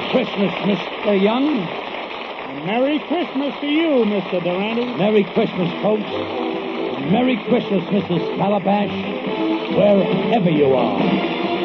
Christmas, Mr. Young. And Merry Christmas to you, Mr. Durante. Merry Christmas, folks. Merry Christmas, Mrs. Calabash, wherever you are.